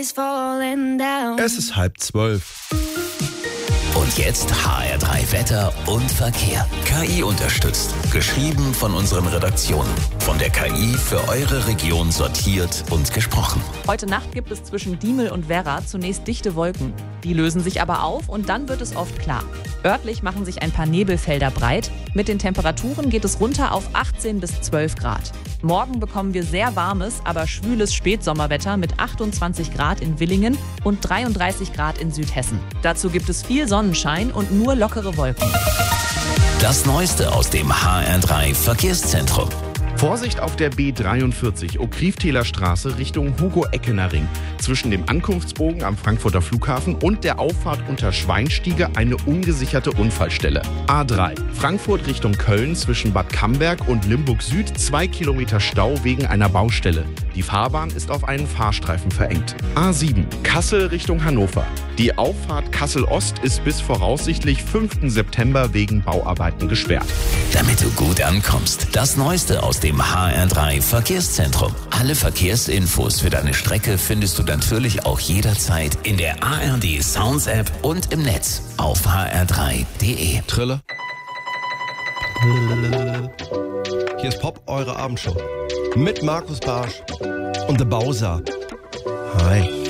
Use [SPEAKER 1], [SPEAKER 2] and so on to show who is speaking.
[SPEAKER 1] sky's falling down.
[SPEAKER 2] Es ist 11:30.
[SPEAKER 3] Und jetzt HR3 Wetter und Verkehr. KI unterstützt. Geschrieben von unseren Redaktionen. Von der KI für eure Region sortiert und gesprochen.
[SPEAKER 4] Heute Nacht gibt es zwischen Diemel und Werra zunächst dichte Wolken. Die lösen sich aber auf und dann wird es oft klar. Örtlich machen sich ein paar Nebelfelder breit. Mit den Temperaturen geht es runter auf 18 bis 12 Grad. Morgen bekommen wir sehr warmes, aber schwüles Spätsommerwetter mit 28 Grad in Willingen und 33 Grad in Südhessen. Dazu gibt es viel Sonnenschein und nur lockere Wolken.
[SPEAKER 3] Das Neueste aus dem HR3 Verkehrszentrum.
[SPEAKER 5] Vorsicht auf der B43 Okriftheler Straße Richtung Hugo-Eckener-Ring. Zwischen dem Ankunftsbogen am Frankfurter Flughafen und der Auffahrt unter Schweinstiege eine ungesicherte Unfallstelle. A3 Frankfurt Richtung Köln zwischen Bad Camberg und Limburg Süd 2 Kilometer Stau wegen einer Baustelle. Die Fahrbahn ist auf einen Fahrstreifen verengt. A7 Kassel Richtung Hannover. Die Auffahrt Kassel-Ost ist bis voraussichtlich 5. September wegen Bauarbeiten gesperrt.
[SPEAKER 3] Damit du gut ankommst, das Neueste aus dem HR3 Verkehrszentrum. Alle Verkehrsinfos für deine Strecke findest du natürlich auch jederzeit in der ARD Sounds App und im Netz auf hr3.de.
[SPEAKER 2] Trille. Hier ist Pop, eure Abendshow. Mit Markus Barsch und The Bowser. Hi.